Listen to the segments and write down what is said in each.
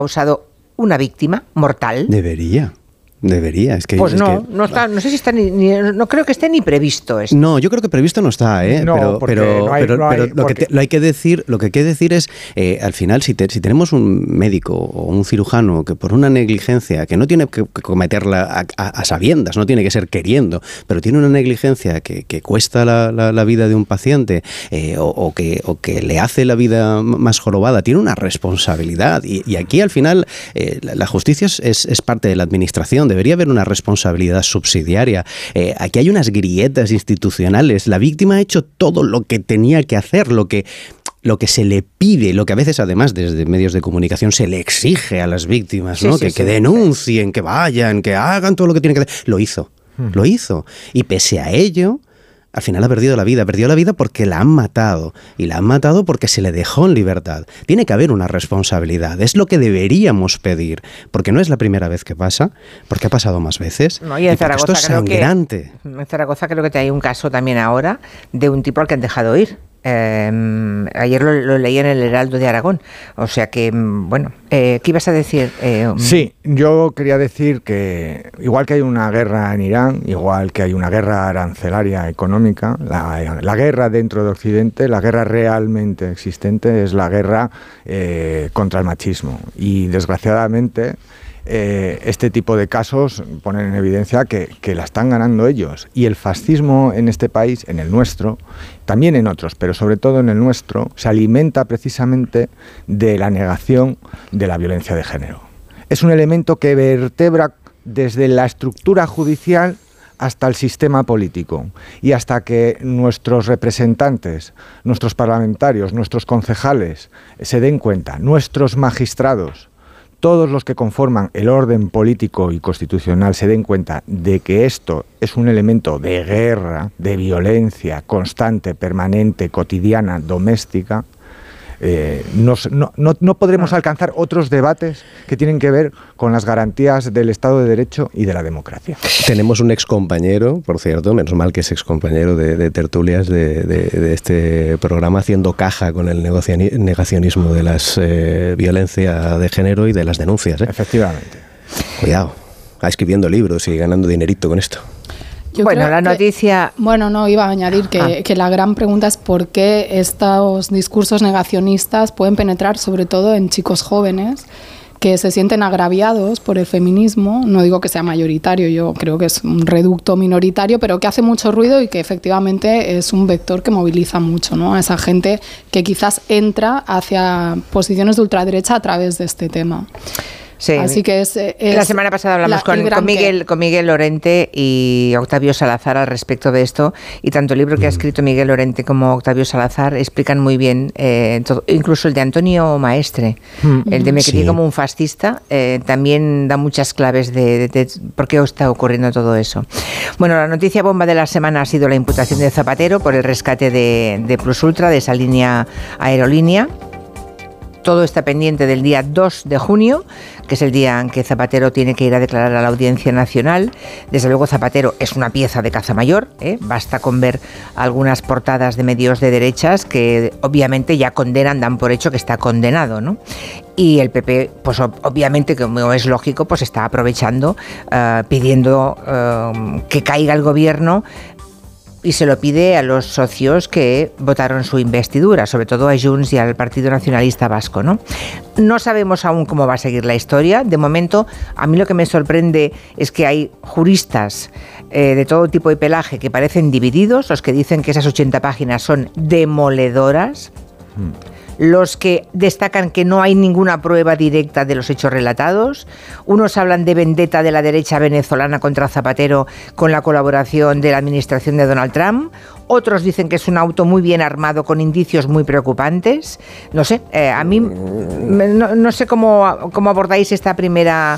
causado una víctima mortal? Debería. Es que, pues no, no está, no sé si está no creo que esté ni previsto esto. No, yo creo que previsto no está, No, pero lo que hay que decir es, al final, si tenemos un médico o un cirujano que por una negligencia, que no tiene que cometerla a sabiendas, no tiene que ser queriendo, pero tiene una negligencia que cuesta la vida de un paciente, o que le hace la vida más jorobada, tiene una responsabilidad. Y aquí, al final, la justicia es parte de la administración. Debería haber una responsabilidad subsidiaria. Aquí hay unas grietas institucionales. La víctima ha hecho todo lo que tenía que hacer, lo que se le pide, lo que a veces además desde medios de comunicación se le exige a las víctimas, ¿no? Que denuncien, que vayan, que hagan todo lo que tienen que hacer. Lo hizo. Y pese a ello, al final ha perdido la vida. Perdió la vida porque la han matado. Y la han matado porque se le dejó en libertad. Tiene que haber una responsabilidad. Es lo que deberíamos pedir. Porque no es la primera vez que pasa. Porque ha pasado más veces. No, y en Zaragoza, esto es sangrante. En Zaragoza creo que hay un caso también ahora de un tipo al que han dejado ir. Ayer lo leí en el Heraldo de Aragón. O sea que, bueno, ¿qué ibas a decir? Sí, yo quería decir que igual que hay una guerra en Irán, igual que hay una guerra arancelaria económica, la guerra dentro de Occidente, la guerra realmente existente es la guerra contra el machismo. Y desgraciadamente este tipo de casos ponen en evidencia que la están ganando ellos. Y el fascismo en este país, en el nuestro, también en otros, pero sobre todo en el nuestro, se alimenta precisamente de la negación de la violencia de género. Es un elemento que vertebra desde la estructura judicial hasta el sistema político, y hasta que nuestros representantes, nuestros parlamentarios, nuestros concejales se den cuenta, nuestros magistrados, todos los que conforman el orden político y constitucional se den cuenta de que esto es un elemento de guerra, de violencia constante, permanente, cotidiana, doméstica, no podremos alcanzar otros debates que tienen que ver con las garantías del Estado de Derecho y de la democracia. Tenemos un excompañero, por cierto, menos mal que es excompañero de tertulias de este programa, haciendo caja con el negacionismo de las violencia de género y de las denuncias. Efectivamente. Cuidado, escribiendo libros y ganando dinerito con esto. Bueno, la noticia... iba a añadir que la gran pregunta es por qué estos discursos negacionistas pueden penetrar sobre todo en chicos jóvenes que se sienten agraviados por el feminismo. No digo que sea mayoritario, yo creo que es un reducto minoritario, pero que hace mucho ruido y que efectivamente es un vector que moviliza mucho, ¿no? A esa gente que quizás entra hacia posiciones de ultraderecha a través de este tema. Sí. Así que es la semana pasada hablamos con Miguel Lorente y Octavio Salazar al respecto de esto, y tanto el libro que ha escrito Miguel Lorente como Octavio Salazar explican muy bien todo, incluso el de Antonio Maestre, el de Me crié como un fascista, también da muchas claves de por qué está ocurriendo todo eso. Bueno, la noticia bomba de la semana ha sido la imputación de Zapatero por el rescate de Plus Ultra, de esa línea aerolínea. Todo está pendiente del día 2 de junio, que es el día en que Zapatero tiene que ir a declarar a la Audiencia Nacional. Desde luego Zapatero es una pieza de caza mayor, basta con ver algunas portadas de medios de derechas que obviamente ya condenan, dan por hecho que está condenado, ¿no? Y el PP, pues obviamente, como es lógico, pues está aprovechando, pidiendo que caiga el gobierno, y se lo pide a los socios que votaron su investidura, sobre todo a Junts y al Partido Nacionalista Vasco, ¿no? No sabemos aún cómo va a seguir la historia. De momento, a mí lo que me sorprende es que hay juristas de todo tipo de pelaje que parecen divididos, los que dicen que esas 80 páginas son demoledoras, los que destacan que no hay ninguna prueba directa de los hechos relatados. Unos hablan de vendetta de la derecha venezolana contra Zapatero con la colaboración de la administración de Donald Trump. Otros dicen que es un auto muy bien armado con indicios muy preocupantes. No sé, a mí no sé cómo abordáis esta primera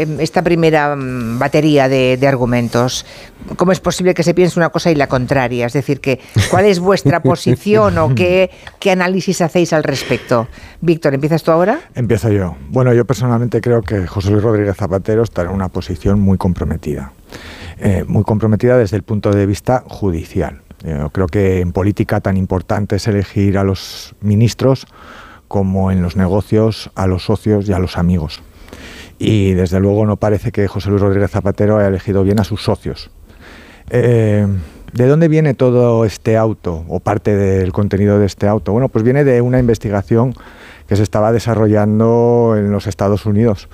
batería de argumentos. ¿Cómo es posible que se piense una cosa y la contraria? Es decir, ¿cuál es vuestra posición o qué análisis hacéis al respecto? Víctor, ¿empiezas tú ahora? Empiezo yo. Bueno, yo personalmente creo que José Luis Rodríguez Zapatero está en una posición muy comprometida. Muy comprometida desde el punto de vista judicial. Yo creo que en política tan importante es elegir a los ministros como en los negocios a los socios y a los amigos. Y desde luego no parece que José Luis Rodríguez Zapatero haya elegido bien a sus socios. ¿De dónde viene todo este auto o parte del contenido de este auto? Bueno, pues viene de una investigación que se estaba desarrollando en los Estados Unidos.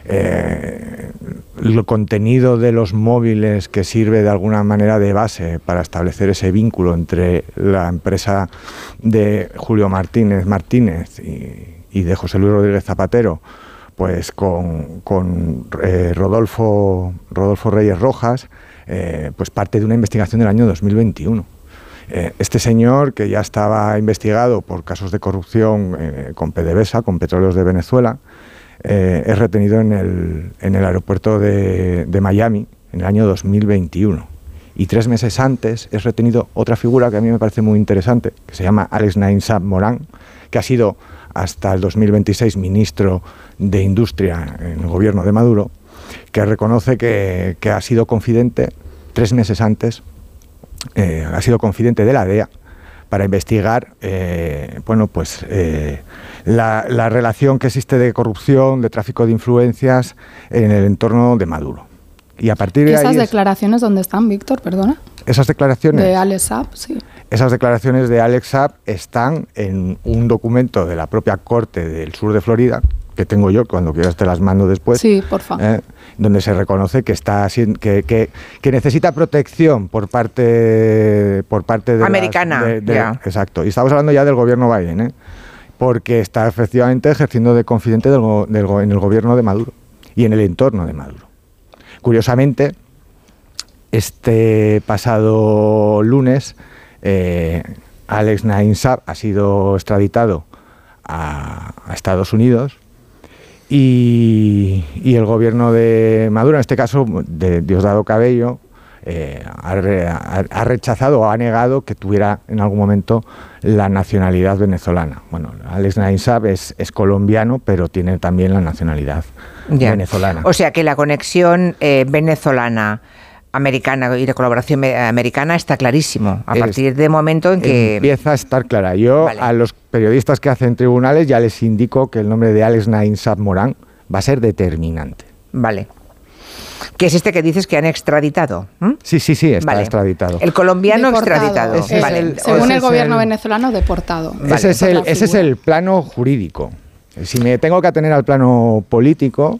El contenido de los móviles que sirve de alguna manera de base para establecer ese vínculo entre la empresa de Julio Martínez y de José Luis Rodríguez Zapatero, pues con Rodolfo Reyes Rojas, pues parte de una investigación del año 2021. Este señor, que ya estaba investigado por casos de corrupción con PDVSA, con Petróleos de Venezuela, es retenido en el aeropuerto de Miami en el año 2021. Y 3 meses antes es retenido otra figura que a mí me parece muy interesante, que se llama Alex Naim Saab Morán, que ha sido hasta el 2026 ministro de Industria en el gobierno de Maduro, que reconoce que ha sido confidente 3 meses antes, ha sido confidente de la DEA para investigar la relación que existe de corrupción, de tráfico de influencias en el entorno de Maduro. Y a partir de ¿Esas declaraciones dónde están, Víctor? Perdona. Esas declaraciones de Alex Saab, sí. Esas declaraciones de Alex Saab están en un documento de la propia Corte del Sur de Florida, que tengo yo, cuando quieras te las mando después. Sí, por favor. Donde se reconoce que que necesita protección por parte de americana. Exacto. Y estamos hablando ya del gobierno Biden, porque está efectivamente ejerciendo de confidente en el gobierno de Maduro y en el entorno de Maduro. Curiosamente, este pasado lunes, Alex Naim Saab ha sido extraditado a Estados Unidos y el gobierno de Maduro, en este caso de Diosdado Cabello, ha rechazado o ha negado que tuviera en algún momento la nacionalidad venezolana. Bueno, Alex Naim Saab es colombiano, pero tiene también la nacionalidad venezolana. O sea que la conexión venezolana-americana y la colaboración americana está clarísimo, a partir del momento en que... Empieza a estar clara. Yo a los periodistas que hacen tribunales ya les indico que el nombre de Alex Naim Saab Morán va a ser determinante. Vale. ¿Qué es este que dices que han extraditado? Sí, está extraditado. El colombiano deportado. Extraditado. Según el gobierno venezolano, deportado. Ese es el plano jurídico. Si me tengo que atener al plano político,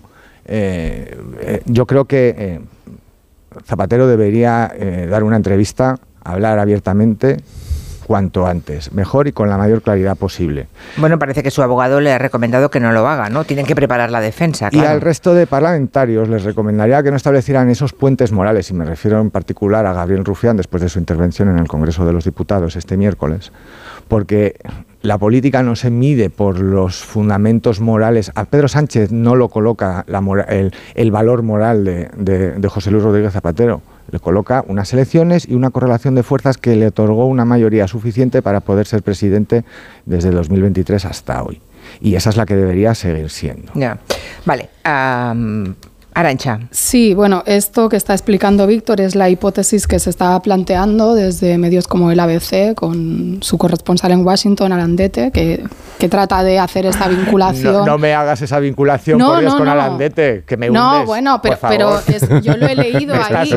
yo creo que Zapatero debería dar una entrevista, hablar abiertamente cuanto antes, mejor y con la mayor claridad posible. Bueno, parece que su abogado le ha recomendado que no lo haga, ¿no? Tienen que preparar la defensa, claro. Y al resto de parlamentarios les recomendaría que no establecieran esos puentes morales, y me refiero en particular a Gabriel Rufián, después de su intervención en el Congreso de los Diputados este miércoles, porque la política no se mide por los fundamentos morales. A Pedro Sánchez no lo coloca el valor moral de José Luis Rodríguez Zapatero. Le coloca unas elecciones y una correlación de fuerzas que le otorgó una mayoría suficiente para poder ser presidente desde 2023 hasta hoy. Y esa es la que debería seguir siendo. Ya. Vale. Arantxa. Sí, bueno, esto que está explicando Víctor es la hipótesis que se está planteando desde medios como el ABC, con su corresponsal en Washington, Alandete, que trata de hacer esta vinculación. No me hagas esa vinculación, por Dios, con Alandete, que me hundes. No, bueno, pero yo lo he leído ahí.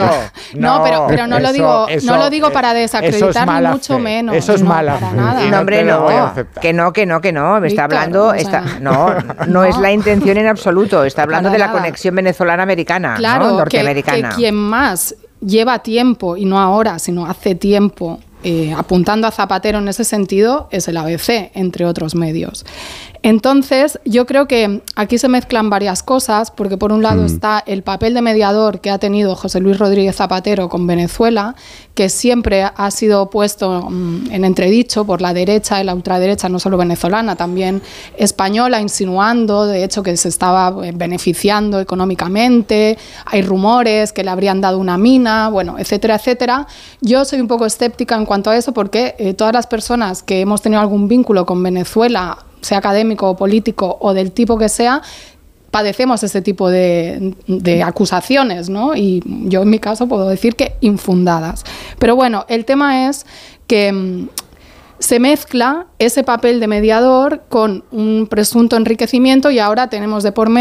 Pero no lo digo para desacreditar ni mucho menos. Eso es mala para nada. No, hombre, que no. Me está hablando, no es la intención en absoluto. Está hablando de la conexión venezolana-americana, claro, ¿no? Norteamericana. Que quien más lleva tiempo, y no ahora, sino hace tiempo, apuntando a Zapatero en ese sentido, es el ABC, entre otros medios. Entonces, yo creo que aquí se mezclan varias cosas, porque por un lado está el papel de mediador que ha tenido José Luis Rodríguez Zapatero con Venezuela, que siempre ha sido puesto en entredicho por la derecha y la ultraderecha, no solo venezolana, también española, insinuando, de hecho, que se estaba beneficiando económicamente, hay rumores que le habrían dado una mina, bueno, etcétera, etcétera. Yo soy un poco escéptica en cuanto a eso, porque todas las personas que hemos tenido algún vínculo con Venezuela, sea académico o político o del tipo que sea, padecemos ese tipo de acusaciones, ¿no? Y yo en mi caso puedo decir que infundadas. Pero bueno, el tema es que se mezcla ese papel de mediador con un presunto enriquecimiento y ahora tenemos de por medio